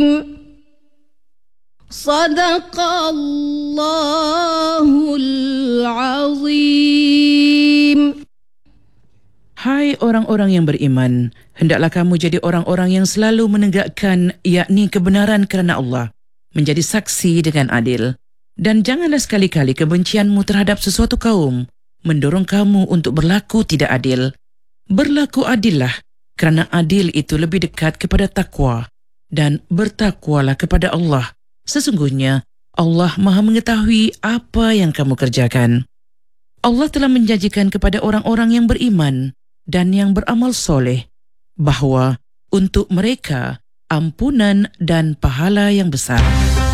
Sadaqallahul azim. Hai orang-orang yang beriman, hendaklah kamu jadi orang-orang yang selalu menegakkan yakni kebenaran kerana Allah, menjadi saksi dengan adil. Dan janganlah sekali-kali kebencianmu terhadap sesuatu kaum mendorong kamu untuk berlaku tidak adil. Berlaku adillah, kerana adil itu lebih dekat kepada takwa, dan bertakwalah kepada Allah. Sesungguhnya Allah Maha mengetahui apa yang kamu kerjakan. Allah telah menjanjikan kepada orang-orang yang beriman dan yang beramal soleh bahawa untuk mereka ampunan dan pahala yang besar.